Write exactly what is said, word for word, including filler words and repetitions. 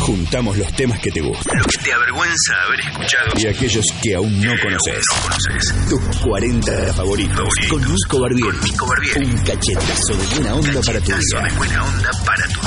Juntamos los temas que te gustan, lo que te avergüenza haber escuchado y aquellos que aún no conoces. No conoces. Tus cuarenta favoritos, favoritos. Con Nico Barbieri. Con Nico Barbieri. Un cachetazo de buena onda para tu día. de buena onda para tu